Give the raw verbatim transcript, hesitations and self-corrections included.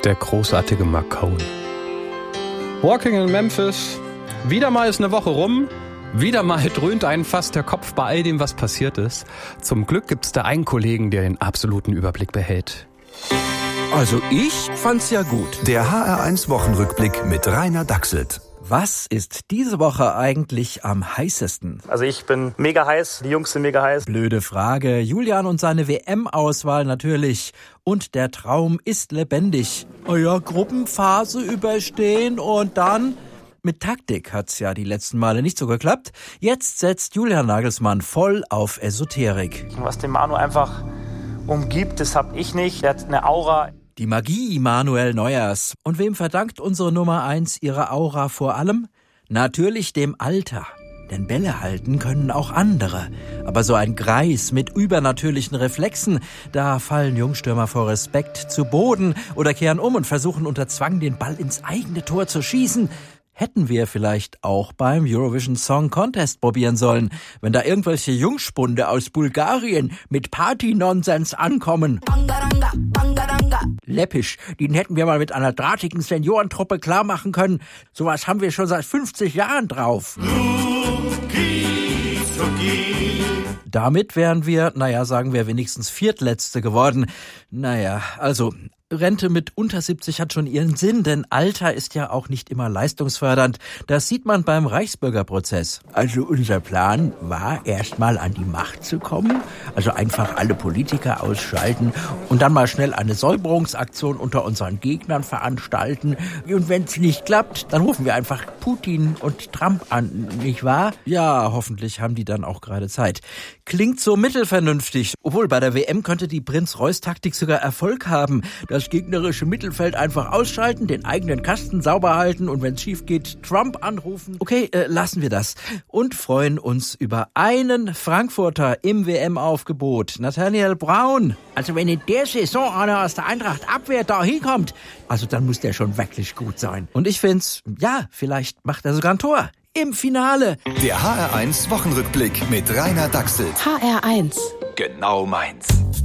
der großartige Mark Cohn. Walking in Memphis. Wieder mal ist eine Woche rum. Wieder mal dröhnt einen fast der Kopf bei all dem, was passiert ist. Zum Glück gibt's da einen Kollegen, der den absoluten Überblick behält. Also ich fand's ja gut. Der H R eins Wochenrückblick mit Rainer Dachselt. Was ist diese Woche eigentlich am heißesten? Also ich bin mega heiß, die Jungs sind mega heiß. Blöde Frage. Julian und seine W M-Auswahl natürlich. Und der Traum ist lebendig. Oh ja, Gruppenphase überstehen und dann... Mit Taktik hat's ja die letzten Male nicht so geklappt. Jetzt setzt Julian Nagelsmann voll auf Esoterik. Was den Manu einfach umgibt, das hab ich nicht. Der hat eine Aura. Die Magie Manuel Neuers. Und wem verdankt unsere Nummer eins ihre Aura vor allem? Natürlich dem Alter. Denn Bälle halten können auch andere. Aber so ein Greis mit übernatürlichen Reflexen, da fallen Jungstürmer vor Respekt zu Boden oder kehren um und versuchen unter Zwang den Ball ins eigene Tor zu schießen. Hätten wir vielleicht auch beim Eurovision Song Contest probieren sollen, wenn da irgendwelche Jungspunde aus Bulgarien mit Party-Nonsens ankommen. Bangaranga, Bangaranga. Läppisch, den hätten wir mal mit einer drahtigen Seniorentruppe klar machen können. Sowas haben wir schon seit fünfzig Jahren drauf. Luki, Luki. Damit wären wir, naja, sagen wir wenigstens Viertletzte geworden. Naja, also... Rente mit unter siebzig hat schon ihren Sinn, denn Alter ist ja auch nicht immer leistungsfördernd. Das sieht man beim Reichsbürgerprozess. Also unser Plan war, erstmal an die Macht zu kommen, also einfach alle Politiker ausschalten und dann mal schnell eine Säuberungsaktion unter unseren Gegnern veranstalten. Und wenn es nicht klappt, dann rufen wir einfach Putin und Trump an, nicht wahr? Ja, hoffentlich haben die dann auch gerade Zeit. Klingt so mittelvernünftig, obwohl bei der W M könnte die Prinz-Reuß-Taktik sogar Erfolg haben. Das gegnerische Mittelfeld einfach ausschalten, den eigenen Kasten sauber halten und wenn es schief geht, Trump anrufen. Okay, äh, lassen wir das. Und freuen uns über einen Frankfurter im W M-Aufgebot. Nathaniel Braun. Also wenn in der Saison einer aus der Eintracht Abwehr da hinkommt, also dann muss der schon wirklich gut sein. Und ich find's, ja, vielleicht macht er sogar ein Tor. Im Finale. Der H R eins Wochenrückblick mit Rainer Dachselt. H R eins. Genau meins.